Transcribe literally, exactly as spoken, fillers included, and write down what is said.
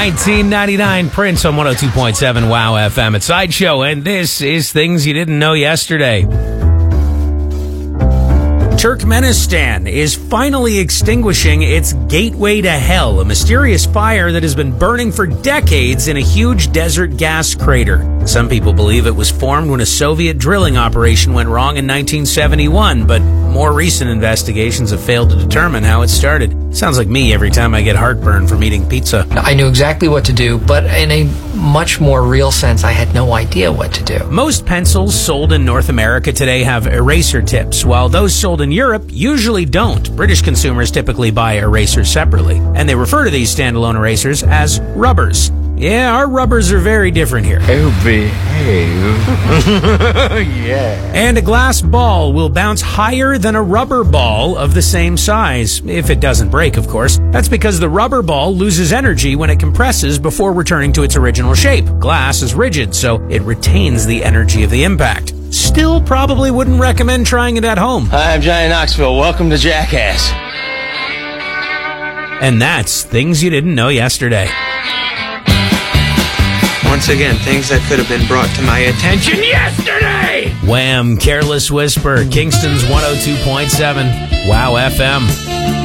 nineteen ninety-nine, Prince on one oh two point seven Wow F M at Sideshow, and this is Things You Didn't Know Yesterday. Turkmenistan is finally extinguishing its gateway to hell, a mysterious fire that has been burning for decades in a huge desert gas crater. Some people believe it was formed when a Soviet drilling operation went wrong in nineteen seventy-one, but more recent investigations have failed to determine how it started. Sounds like me every time I get heartburn from eating pizza. I knew exactly what to do, but in a much more real sense, I had no idea what to do. Most pencils sold in North America today have eraser tips, while those sold in Europe usually don't. British consumers typically buy erasers separately, and they refer to these standalone erasers as rubbers. Yeah, our rubbers are very different here. Oh, behave. Yeah. And a glass ball will bounce higher than a rubber ball of the same size, if it doesn't break, of course. That's because the rubber ball loses energy when it compresses before returning to its original shape. Glass is rigid, so it retains the energy of the impact. Still probably wouldn't recommend trying it at home. Hi, I'm Johnny Knoxville. Welcome to Jackass. And that's Things You Didn't Know Yesterday. Once again, things that could have been brought to my attention yesterday! Wham! Careless Whisper, Kingston's one oh two point seven Wow F M.